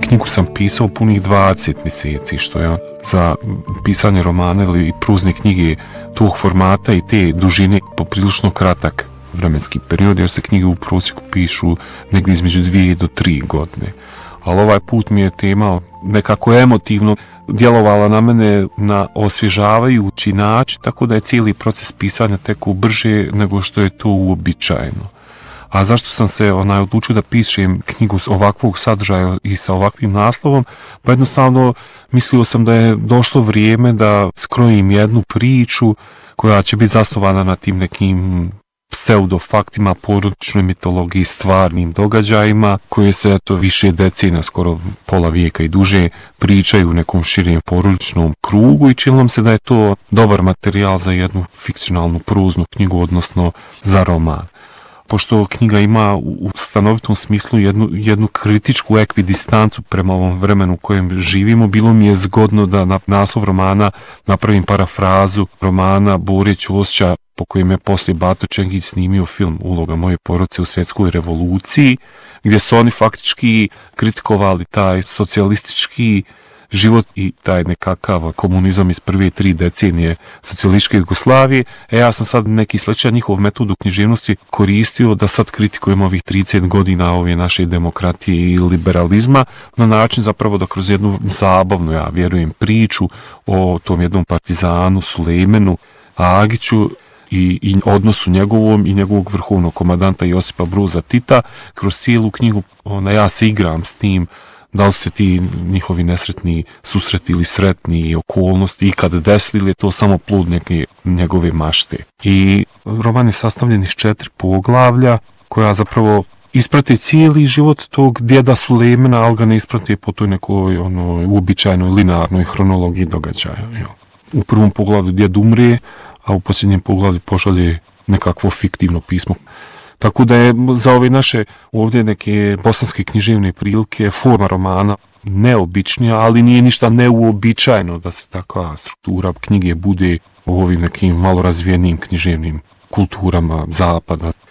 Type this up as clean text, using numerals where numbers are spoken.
knjigu sam pisao punih 20 mjeseci, što je za pisanje romana ili prozne knjige tog formata i te dužine poprilično kratak vremenski period, jer se knjige u prosjeku pišu negdje između 2 do 3 godine. Ali ovaj put mi je tema nekako emotivno djelovala na mene na osvježavajući način, tako da je cijeli proces pisanja tekao brže nego što je to uobičajeno. A zašto sam se odlučio da pišem knjigu ovakvog sadržaja i sa ovakvim naslovom? Pa jednostavno mislio sam da je došlo vrijeme da skrojim jednu priču koja će biti zasnovana na tim nekim pseudofaktima, porodičnoj mitologiji, stvarnim događajima koje se više decenija, skoro pola vijeka i duže, pričaju u nekom širem porodičnom krugu i činilo nam se da je to dobar materijal za jednu fikcionalnu proznu knjigu, odnosno za roman. Pošto knjiga ima u stanovitom smislu jednu kritičku ekvidistancu prema ovom vremenu u kojem živimo, bilo mi je zgodno da na naslov romana napravim parafrazu romana Bore Ćosića, po kojem je poslije Bato Čengić snimio film Uloga moje porodice u svjetskoj revoluciji, gdje su oni faktički kritikovali taj socijalistički život i taj nekakav komunizam iz prve 3 decenije socijalističke Jugoslavije. Ja sam sad neki sličan njihov metod u književnosti koristio da sad kritikujemo ovih 30 godina ove naše demokratije i liberalizma na način zapravo da kroz jednu zabavnu, ja vjerujem, priču o tom jednom partizanu Sulejmanu Agiću i odnosu njegovom i njegovog vrhovnog komandanta Josipa Broza Tita, kroz cijelu knjigu ja se igram s tim da li se ti njihovi nesretni susreti ili sretni okolnosti ikad desili ili je to samo plod neke njegove mašte. I roman je sastavljen iz 4 poglavlja koja zapravo isprate cijeli život tog djeda Sulejmana, ali ga ne isprate po toj nekoj uobičajnoj linearnoj hronologiji događaja. U prvom poglavlju djed umre, a u posljednjem poglavlju pošalje nekakvo fiktivno pismo. Tako da je za ove naše ovdje neke bosanske književne prilike forma romana neobičnija, ali nije ništa neuobičajno da se takva struktura knjige bude u ovim nekim malo razvijenim književnim kulturama zapada.